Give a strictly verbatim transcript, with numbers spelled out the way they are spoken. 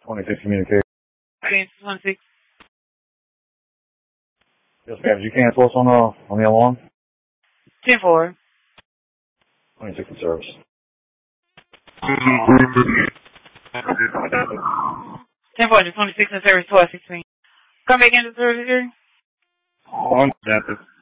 twenty-six communication. twenty-six. Yes, ma'am. Did you cancel us on the, on the alarm? ten four. twenty-six in service. ten four to twenty-six in service, twelve sixteen. Come back into service here. On that.